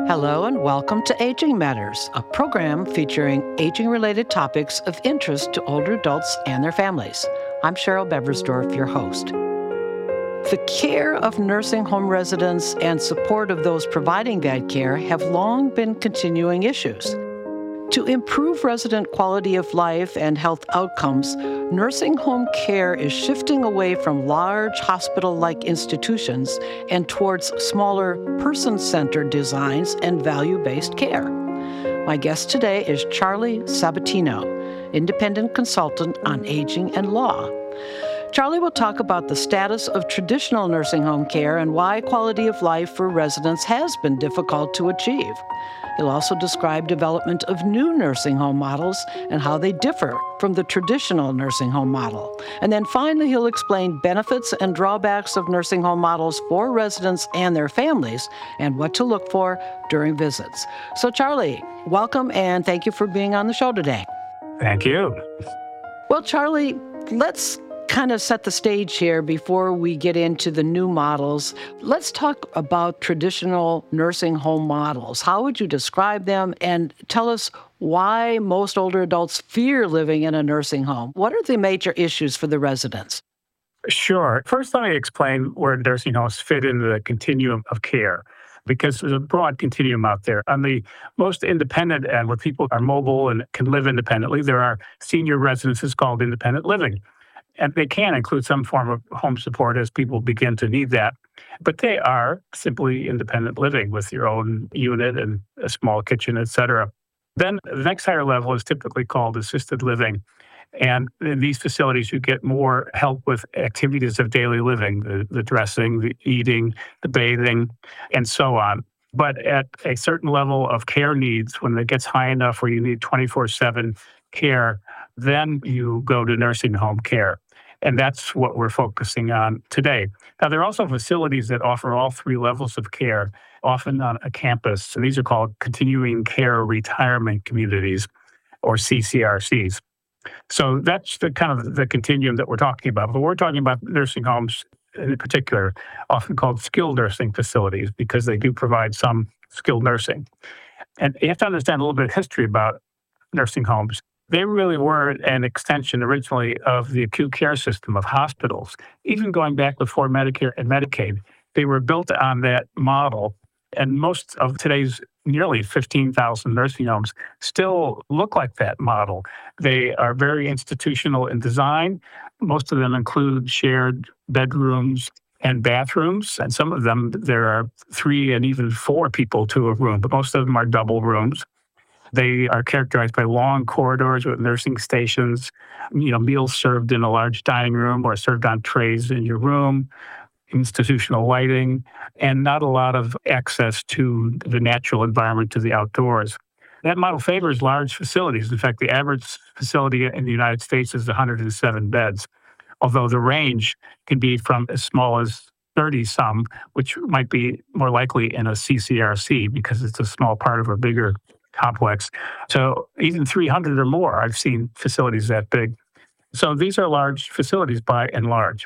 Hello and welcome to Aging Matters, a program featuring aging-related topics of interest to older adults and their families. I'm Cheryl Beversdorf, your host. The care of nursing home residents and support of those providing that care have long been continuing issues. To improve resident quality of life and health outcomes, nursing home care is shifting away from large hospital-like institutions and towards smaller person-centered designs and value-based care. My guest today is Charlie Sabatino, independent consultant on aging and law. Charlie will talk about the status of traditional nursing home care and why quality of life for residents has been difficult to achieve. He'll also describe development of new nursing home models and how they differ from the traditional nursing home model. And then finally, he'll explain benefits and drawbacks of nursing home models for residents and their families and what to look for during visits. So Charlie, welcome and thank you for being on the show today. Thank you. Well, Charlie, let's kind of set the stage here before we get into the new models. Let's talk about traditional nursing home models. How would you describe them and tell us why most older adults fear living in a nursing home? What are the major issues for the residents? Sure. First, let me explain where nursing homes fit into the continuum of care, because there's a broad continuum out there. On the most independent end, where people are mobile and can live independently, there are senior residences called independent living. And they can include some form of home support as people begin to need that. But they are simply independent living with your own unit and a small kitchen, et cetera. Then the next higher level is typically called assisted living. And in these facilities, you get more help with activities of daily living, the dressing, the eating, the bathing, and so on. But at a certain level of care needs, when it gets high enough where you need 24/7 care, then you go to nursing home care. And that's what we're focusing on today. Now, there are also facilities that offer all three levels of care, often on a campus. And these are called continuing care retirement communities, or CCRCs. So that's the kind of the continuum that we're talking about. But we're talking about nursing homes in particular, often called skilled nursing facilities, because they do provide some skilled nursing. And you have to understand a little bit of history about nursing homes. They really were an extension originally of the acute care system of hospitals. Even going back before Medicare and Medicaid, they were built on that model. And most of today's nearly 15,000 nursing homes still look like that model. They are very institutional in design. Most of them include shared bedrooms and bathrooms. And some of them, there are 3 and even 4 people to a room, but most of them are double rooms. They are characterized by long corridors with nursing stations, meals served in a large dining room or served on trays in your room, institutional lighting, and not a lot of access to the natural environment, to the outdoors. That model favors large facilities. In fact, the average facility in the United States is 107 beds, although the range can be from as small as 30-some, which might be more likely in a CCRC because it's a small part of a bigger complex. So even 300 or more, I've seen facilities that big. So these are large facilities by and large.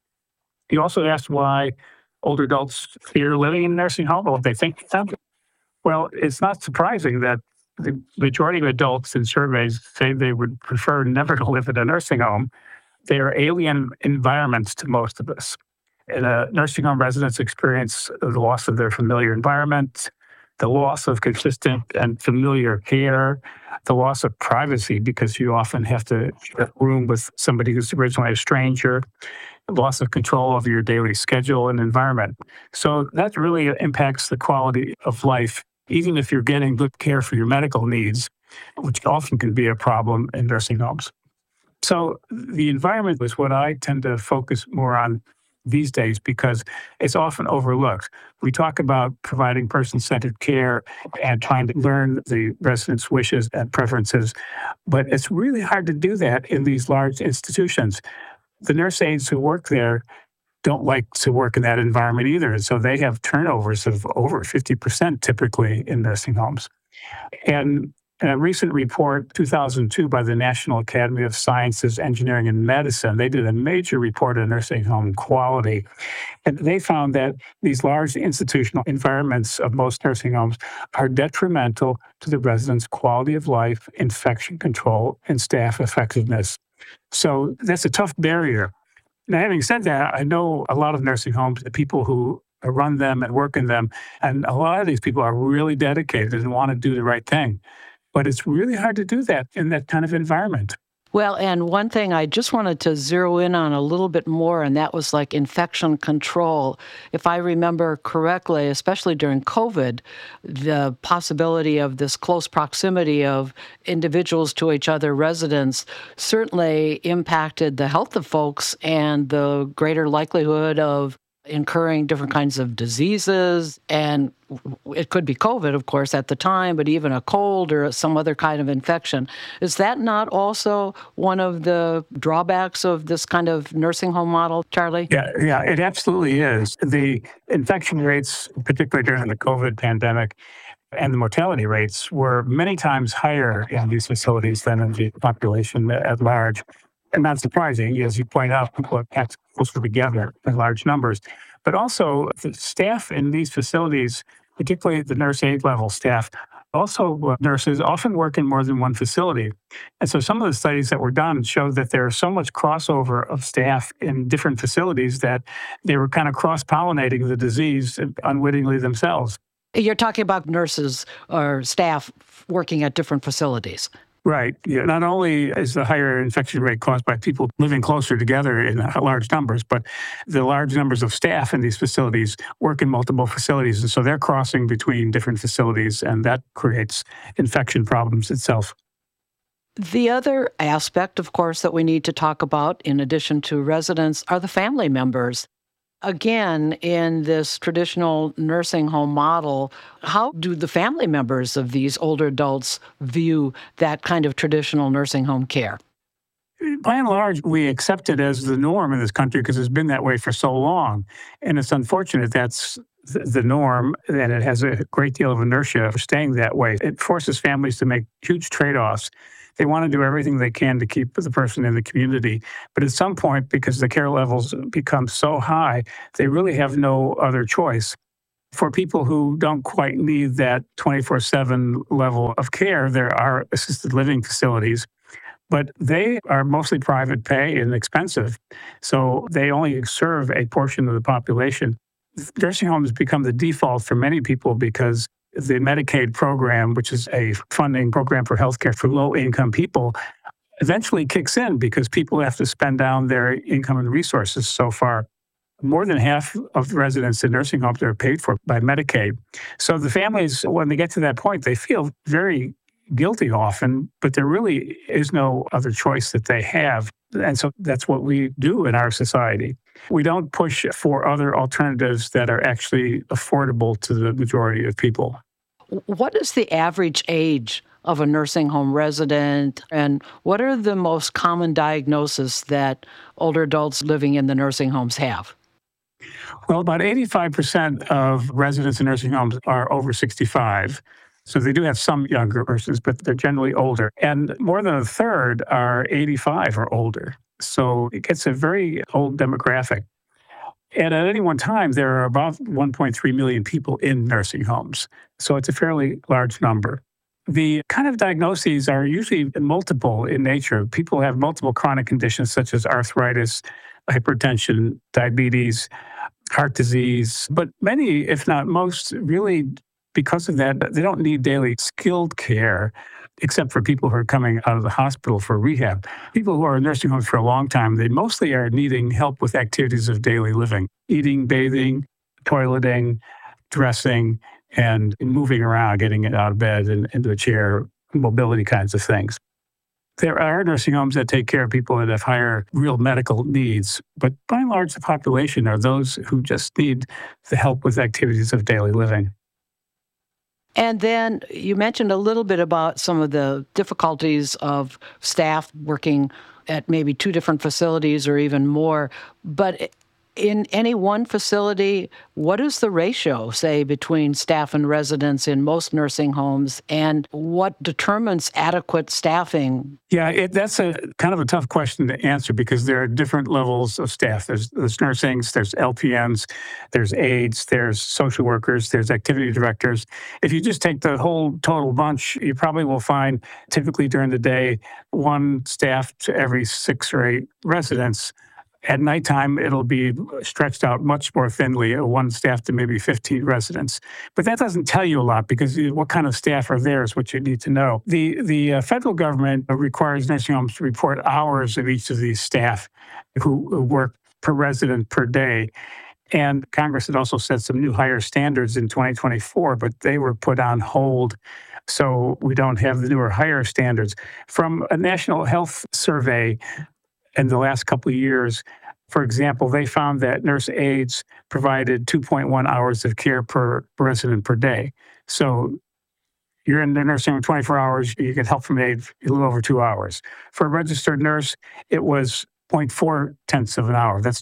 You also asked why older adults fear living in a nursing home, or what they think of them. Well, it's not surprising that the majority of adults in surveys say they would prefer never to live in a nursing home. They are alien environments to most of us. In a nursing home, residents experience the loss of their familiar environment, the loss of consistent and familiar care, the loss of privacy because you often have to share a room with somebody who's originally a stranger, loss of control over your daily schedule and environment. So that really impacts the quality of life, even if you're getting good care for your medical needs, which often can be a problem in nursing homes. So the environment is what I tend to focus more on these days because it's often overlooked. We talk about providing person-centered care and trying to learn the residents' wishes and preferences, but it's really hard to do that in these large institutions. The nurse aides who work there don't like to work in that environment either, and so they have turnovers of over 50% typically in nursing homes. And In a recent report, 2002, by the National Academy of Sciences, Engineering, and Medicine, they did a major report on nursing home quality. And they found that these large institutional environments of most nursing homes are detrimental to the residents' quality of life, infection control, and staff effectiveness. So that's a tough barrier. Now, having said that, I know a lot of nursing homes, the people who run them and work in them, and a lot of these people are really dedicated and want to do the right thing. But it's really hard to do that in that kind of environment. Well, and one thing I just wanted to zero in on a little bit more, and that was like infection control. If I remember correctly, especially during COVID, the possibility of this close proximity of individuals to each other, residents, certainly impacted the health of folks and the greater likelihood of incurring different kinds of diseases. And it could be COVID, of course, at the time, but even a cold or some other kind of infection. Is that not also one of the drawbacks of this kind of nursing home model, Charlie? Yeah, it absolutely is. The infection rates, particularly during the COVID pandemic, and the mortality rates were many times higher in these facilities than in the population at large. And not surprising, as you point out, people are packed closer together in large numbers. But also, the staff in these facilities, particularly the nurse aide level staff, also nurses often work in more than one facility. And so some of the studies that were done showed that there is so much crossover of staff in different facilities that they were kind of cross-pollinating the disease unwittingly themselves. You're talking about nurses or staff working at different facilities. Right. Yeah. Not only is the higher infection rate caused by people living closer together in large numbers, but the large numbers of staff in these facilities work in multiple facilities. And so they're crossing between different facilities, and that creates infection problems itself. The other aspect, of course, that we need to talk about, in addition to residents, are the family members. Again, in this traditional nursing home model, how do the family members of these older adults view that kind of traditional nursing home care? By and large, we accept it as the norm in this country because it's been that way for so long. And it's unfortunate that's the norm, and it has a great deal of inertia for staying that way. It forces families to make huge trade-offs. They want to do everything they can to keep the person in the community. But at some point, because the care levels become so high, they really have no other choice. For people who don't quite need that 24/7 level of care, there are assisted living facilities, but they are mostly private pay and expensive. So they only serve a portion of the population. Nursing homes become the default for many people because the Medicaid program, which is a funding program for healthcare for low-income people, eventually kicks in because people have to spend down their income and resources so far. More than half of the residents in nursing homes are paid for by Medicaid. So the families, when they get to that point, they feel very guilty often, but there really is no other choice that they have. And so that's what we do in our society. We don't push for other alternatives that are actually affordable to the majority of people. What is the average age of a nursing home resident, and what are the most common diagnoses that older adults living in the nursing homes have? Well, about 85% of residents in nursing homes are over 65. So they do have some younger persons, but they're generally older. And more than a third are 85 or older. So it gets a very old demographic. And at any one time, there are about 1.3 million people in nursing homes. So it's a fairly large number. The kind of diagnoses are usually multiple in nature. People have multiple chronic conditions such as arthritis, hypertension, diabetes, heart disease. But many, if not most, really, because of that, they don't need daily skilled care, except for people who are coming out of the hospital for rehab. People who are in nursing homes for a long time, they mostly are needing help with activities of daily living, eating, bathing, toileting, dressing, and moving around, getting out of bed and into a chair, mobility kinds of things. There are nursing homes that take care of people that have higher real medical needs, but by and large, the population are those who just need the help with activities of daily living. And then you mentioned a little bit about some of the difficulties of staff working at maybe two different facilities or even more. But In any one facility, what is the ratio, say, between staff and residents in most nursing homes, and what determines adequate staffing? Yeah, that's a kind of a tough question to answer because there are different levels of staff. There's nursings, there's LPNs, there's aides, there's social workers, there's activity directors. If you just take the whole total bunch, you probably will find typically during the day, one staff to every 6 or 8 residents. At nighttime, it'll be stretched out much more thinly, one staff to maybe 15 residents. But that doesn't tell you a lot because what kind of staff are there is what you need to know. The federal government requires nursing homes to report hours of each of these staff who work per resident per day. And Congress had also set some new higher standards in 2024, but they were put on hold. So we don't have the newer higher standards. From a national health survey, in the last couple of years, for example, they found that nurse aides provided 2.1 hours of care per resident per day. So you're in the nursing home 24 hours, you get help from an aide a little over 2 hours. For a registered nurse, it was 0.4 tenths of an hour. That's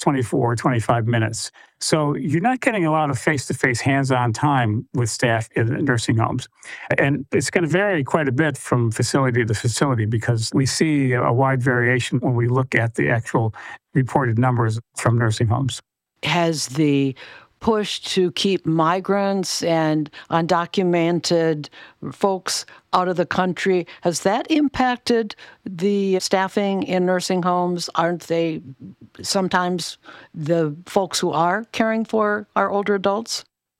25 minutes. So you're not getting a lot of face-to-face hands-on time with staff in nursing homes. And it's going to vary quite a bit from facility to facility because we see a wide variation when we look at the actual reported numbers from nursing homes. Has the push to keep migrants and undocumented folks out of the country, has that impacted the staffing in nursing homes? Aren't they sometimes the folks who are caring for our older adults?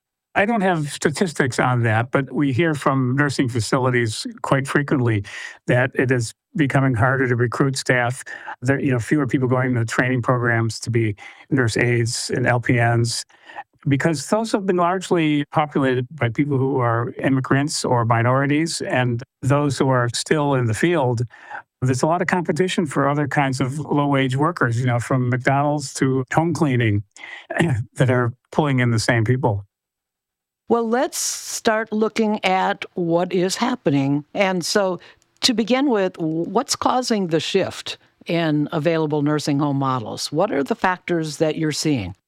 I don't have statistics on that, but we hear from nursing facilities quite frequently that it is becoming harder to recruit staff. There, fewer people going to training programs to be nurse aides and LPNs, because those have been largely populated by people who are immigrants or minorities, and those who are still in the field. There's a lot of competition for other kinds of low-wage workers, from McDonald's to home cleaning, that are pulling in the same people. Well, let's start looking at what is happening. And so to begin with, what's causing the shift in available nursing home models? What are the factors that you're seeing?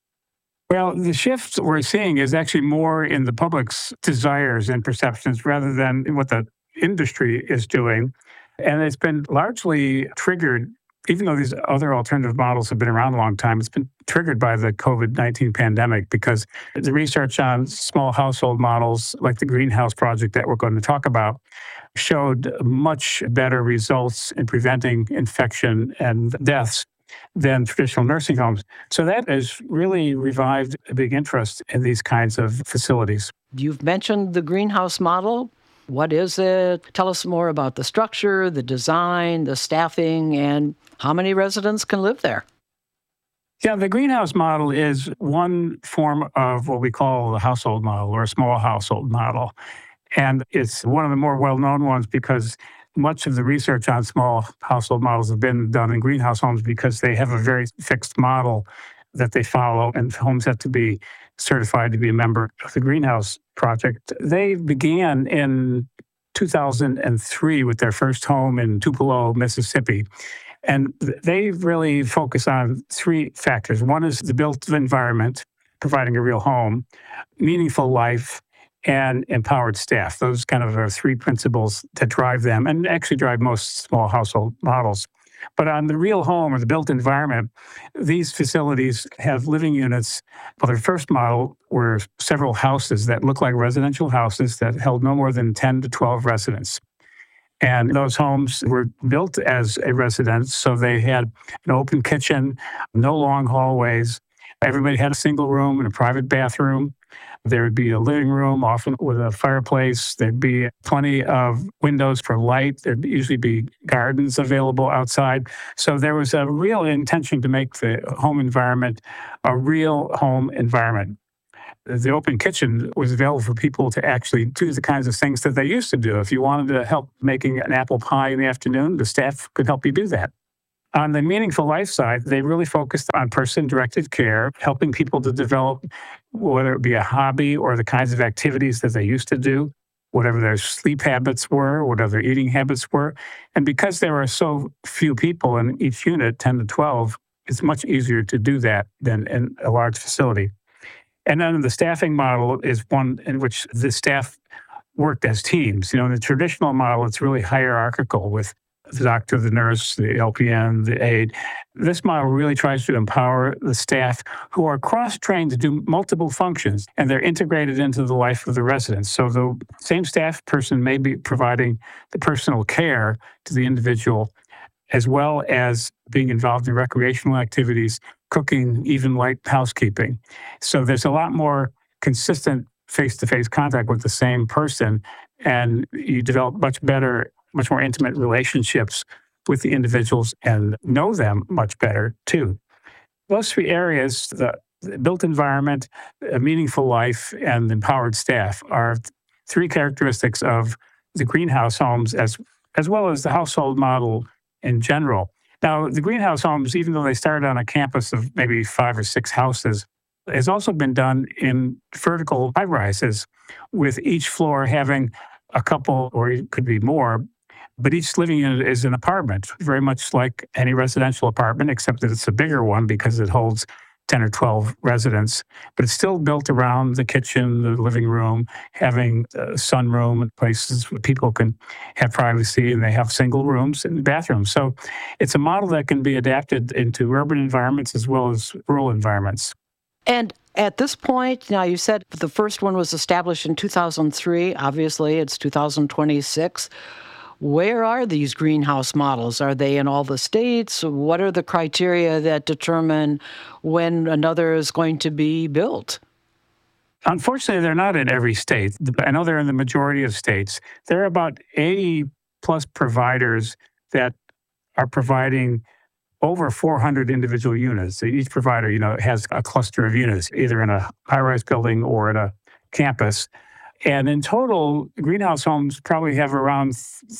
Well, the shift we're seeing is actually more in the public's desires and perceptions rather than what the industry is doing. And it's been largely triggered, even though these other alternative models have been around a long time, it's been triggered by the COVID-19 pandemic because the research on small household models like the Greenhouse Project that we're going to talk about showed much better results in preventing infection and deaths than traditional nursing homes. So that has really revived a big interest in these kinds of facilities. You've mentioned the greenhouse model. What is it? Tell us more about the structure, the design, the staffing, and how many residents can live there. Yeah, the greenhouse model is one form of what we call a household model or a small household model. And it's one of the more well-known ones because much of the research on small household models have been done in greenhouse homes because they have a very fixed model that they follow, and homes have to be certified to be a member of the Greenhouse Project. They began in 2003 with their first home in Tupelo, Mississippi. And they really focus on 3 factors. One is the built environment, providing a real home, meaningful life, and empowered staff. Those kind of are 3 principles that drive them and actually drive most small household models. But on the real home or the built environment, these facilities have living units. Well, their first model were several houses that looked like residential houses that held no more than 10 to 12 residents. And those homes were built as a residence, so they had an open kitchen, no long hallways. Everybody had a single room and a private bathroom. There would be a living room, often with a fireplace. There'd be plenty of windows for light. There'd usually be gardens available outside. So there was a real intention to make the home environment a real home environment. The open kitchen was available for people to actually do the kinds of things that they used to do. If you wanted to help making an apple pie in the afternoon, the staff could help you do that. On the meaningful life side, they really focused on person-directed care, helping people to develop, whether it be a hobby or the kinds of activities that they used to do, whatever their sleep habits were, whatever their eating habits were. And because there were so few people in each unit, 10 to 12, It's much easier to do that than in a large facility. And then the staffing model is one in which the staff worked as teams. In the traditional model, it's really hierarchical with the doctor, the nurse, the LPN, the aide. This model really tries to empower the staff who are cross-trained to do multiple functions, and they're integrated into the life of the residents. So the same staff person may be providing the personal care to the individual, as well as being involved in recreational activities, cooking, even light housekeeping. So there's a lot more consistent face-to-face contact with the same person, and you develop much more intimate relationships with the individuals and know them much better too. Those three areas, the built environment, a meaningful life, and empowered staff, are three characteristics of the greenhouse homes as well as the household model in general. Now, the greenhouse homes, even though they started on a campus of maybe 5 or 6 houses, has also been done in vertical high-rises, with each floor having a couple, or it could be more, but each living unit is an apartment, very much like any residential apartment, except that it's a bigger one because it holds 10 or 12 residents. But it's still built around the kitchen, the living room, having a sunroom and places where people can have privacy, and they have single rooms and bathrooms. So it's a model that can be adapted into urban environments as well as rural environments. And at this point, now you said the first one was established in 2003. Obviously, it's 2026. Where are these greenhouse models? Are they in all the states? What are the criteria that determine when another is going to be built? Unfortunately, they're not in every state. I know they're in the majority of states. There are about 80 plus providers that are providing over 400 individual units. So each provider, has a cluster of units, either in a high-rise building or in a campus. And in total, greenhouse homes probably have around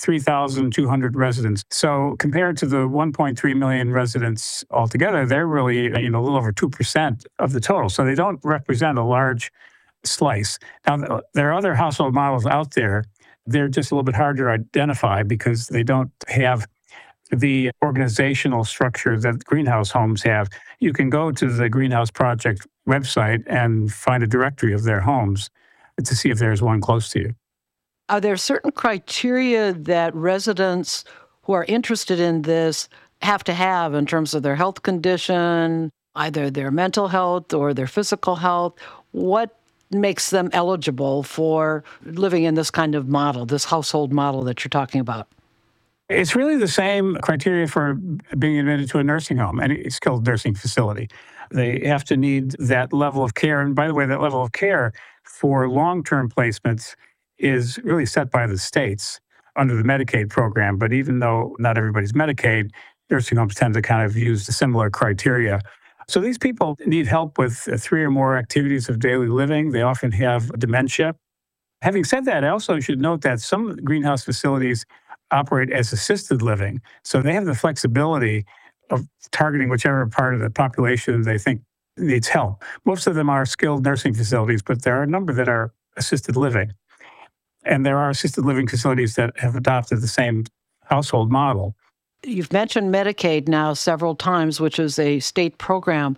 3,200 residents. So compared to the 1.3 million residents altogether, they're really, a little over 2% of the total. So they don't represent a large slice. Now, there are other household models out there. They're just a little bit harder to identify because they don't have the organizational structure that greenhouse homes have. You can go to the Greenhouse Project website and find a directory of their homes to see if there's one close to you. Are there certain criteria that residents who are interested in this have to have in terms of their health condition, either their mental health or their physical health? What makes them eligible for living in this kind of model, this household model that you're talking about? It's really the same criteria for being admitted to a nursing home, any skilled nursing facility. They have to need that level of care. And by the way, that level of care for long-term placements is really set by the states under the Medicaid program. But even though not everybody's Medicaid, nursing homes tend to kind of use the similar criteria. So these people need help with 3 or more activities of daily living. They often have dementia. Having said that, I also should note that some greenhouse facilities operate as assisted living. So they have the flexibility of targeting whichever part of the population they think needs help. Most of them are skilled nursing facilities, but there are a number that are assisted living. And there are assisted living facilities that have adopted the same household model. You've mentioned Medicaid now several times, which is a state program.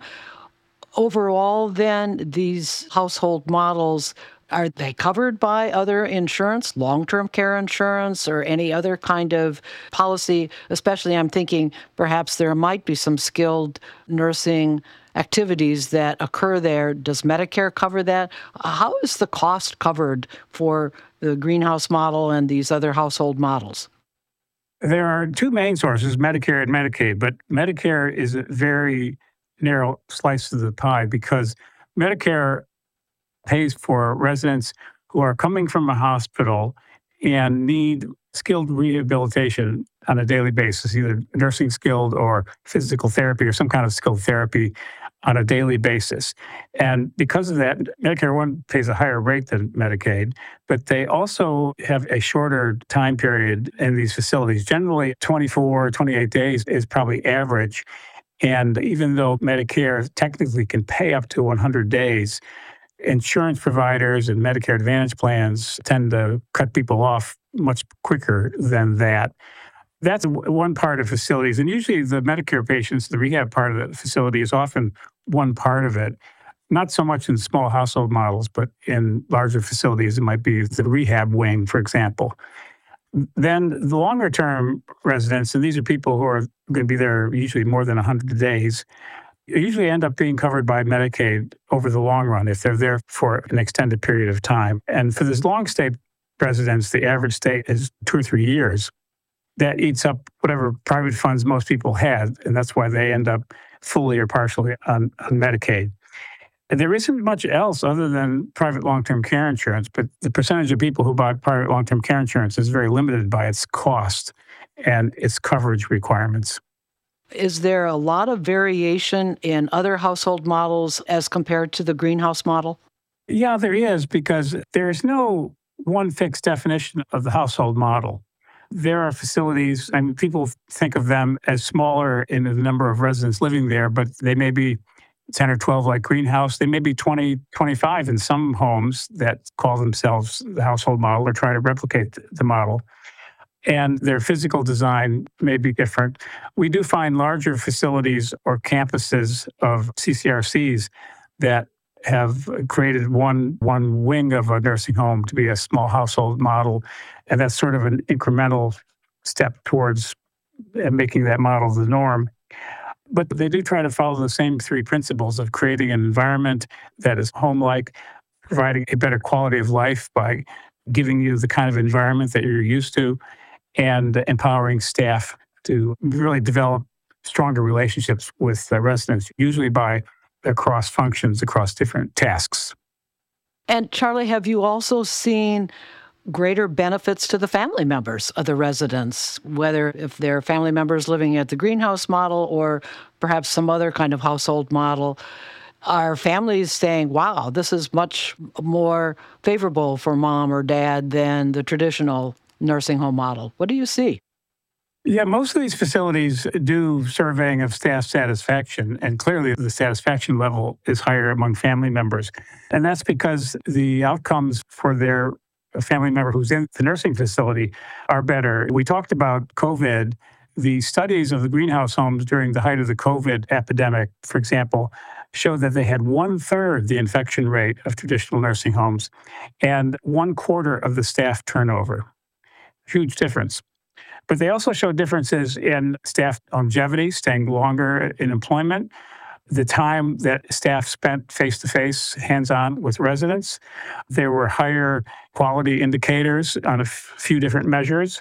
Overall, then, these household models, are they covered by other insurance, long-term care insurance, or any other kind of policy? Especially, I'm thinking perhaps there might be some skilled nursing activities that occur there. Does Medicare cover that? How is the cost covered for the greenhouse model and these other household models? There are 2 main sources, Medicare and Medicaid, but Medicare is a very narrow slice of the pie because Medicare pays for residents who are coming from a hospital and need skilled rehabilitation on a daily basis, either nursing skilled or physical therapy or some kind of skilled therapy on a daily basis. And because of that, Medicare One pays a higher rate than Medicaid, but they also have a shorter time period in these facilities. Generally, 24, 28 days is probably average. And even though Medicare technically can pay up to 100 days, insurance providers and Medicare Advantage plans tend to cut people off much quicker than that. That's one part of facilities. And usually the Medicare patients, the rehab part of the facility is often one part of it. Not so much in small household models, but in larger facilities, it might be the rehab wing, for example. Then the longer term residents, and these are people who are going to be there usually more than 100 days, usually end up being covered by Medicaid over the long run if they're there for an extended period of time. And for this long stay residents, the average stay is 2 or 3 years. That eats up whatever private funds most people had, and that's why they end up fully or partially on Medicaid. And there isn't much else other than private long-term care insurance, but the percentage of people who buy private long-term care insurance is very limited by its cost and its coverage requirements. Is there a lot of variation in other household models as compared to the greenhouse model? Yeah, there is, because there is no one fixed definition of the household model. There are facilities, and people think of them as smaller in the number of residents living there, but they may be 10 or 12 like greenhouse. They may be 20, 25 in some homes that call themselves the household model or try to replicate the model. And their physical design may be different. We do find larger facilities or campuses of CCRCs that have created one wing of a nursing home to be a small household model. And that's sort of an incremental step towards making that model the norm. But they do try to follow the same 3 principles of creating an environment that is home-like, providing a better quality of life by giving you the kind of environment that you're used to, and empowering staff to really develop stronger relationships with the residents, usually by across functions, across different tasks. And Charlie, have you also seen greater benefits to the family members of the residents, whether if they're family members living at the greenhouse model or perhaps some other kind of household model? Are families saying, wow, this is much more favorable for mom or dad than the traditional nursing home model? What do you see? Yeah, most of these facilities do surveying of staff satisfaction, and clearly the satisfaction level is higher among family members. And that's because the outcomes for their family member who's in the nursing facility are better. We talked about COVID. The studies of the greenhouse homes during the height of the COVID epidemic, for example, showed that they had 1/3 the infection rate of traditional nursing homes and 1/4 of the staff turnover. Huge difference. But they also showed differences in staff longevity, staying longer in employment, the time that staff spent face-to-face, hands-on with residents. There were higher quality indicators on a few different measures.